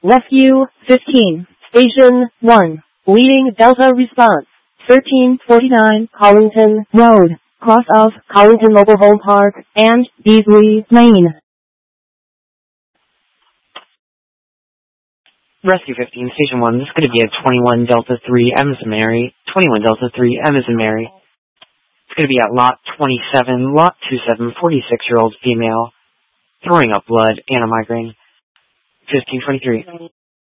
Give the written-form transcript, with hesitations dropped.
Rescue 15, Station 1, leading Delta response, 1349 Collington Road, cross of Collington Mobile Home Park and Beasley Lane. Rescue 15, Station 1, this is going to be a 21 Delta 3 M as in Mary, 21 Delta 3 M as in Mary. It's going to be at Lot 27, Lot 27, 46-year-old female, throwing up blood and a migraine. 1523.